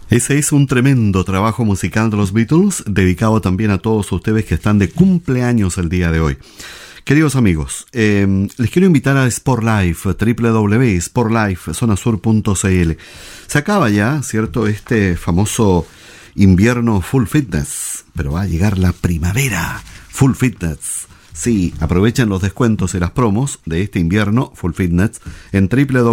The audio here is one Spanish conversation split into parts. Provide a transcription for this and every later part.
Ese es un tremendo trabajo musical de los Beatles, dedicado también a todos ustedes que están de cumpleaños el día de hoy. Queridos amigos, les quiero invitar a Sport Life, www.sportlifezonasur.cl. Se acaba ya, ¿cierto?, este famoso invierno full fitness, pero va a llegar la primavera full fitness. Sí, aprovechen los descuentos y las promos de este invierno full fitness en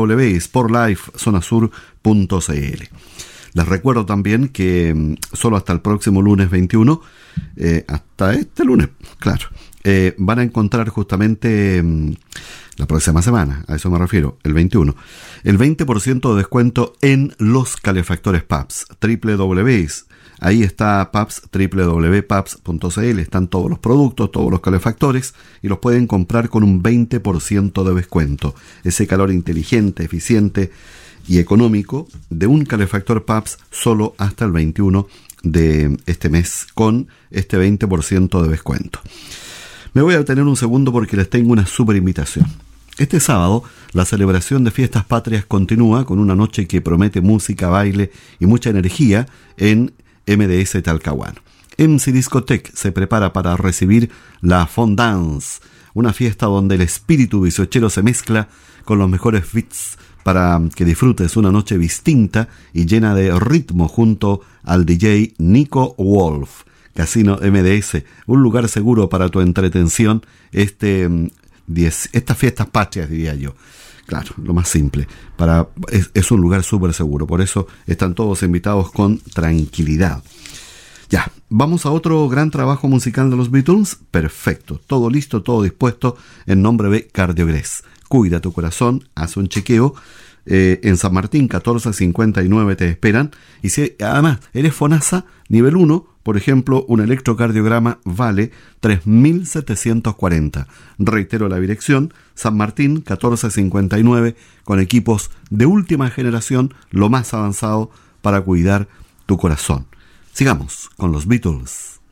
www.sportlifezonasur.cl. Les recuerdo también que solo hasta el próximo lunes 21, hasta este lunes, claro, van a encontrar justamente la próxima semana, a eso me refiero, el 21, el 20% de descuento en los calefactores Pabst, ahí está Pabst, www.pabst.cl, están todos los productos, todos los calefactores, y los pueden comprar con un 20% de descuento. Ese calor inteligente, eficiente y económico de un calefactor Pabst solo hasta el 21 de este mes con este 20% de descuento. Me voy a detener un segundo porque les tengo una súper invitación. Este sábado la celebración de Fiestas Patrias continúa con una noche que promete música, baile y mucha energía en MDS Talcahuano. MC Discotech se prepara para recibir la Fondance, una fiesta donde el espíritu bizcochero se mezcla con los mejores beats para que disfrutes una noche distinta y llena de ritmo junto al DJ Nico Wolf. Casino MDS, un lugar seguro para tu entretención, estas fiestas patrias, diría yo. Claro, lo más simple. Es un lugar súper seguro, por eso están todos invitados con tranquilidad. Ya, vamos a otro gran trabajo musical de los Beatles. Perfecto, todo listo, todo dispuesto en nombre de Cardiogrés. Cuida tu corazón, haz un chequeo. En San Martín 1459 te esperan. Y si además eres FONASA nivel 1, por ejemplo, un electrocardiograma vale 3.740. Reitero la dirección: San Martín 1459, con equipos de última generación, lo más avanzado para cuidar tu corazón. Sigamos con los Beatles.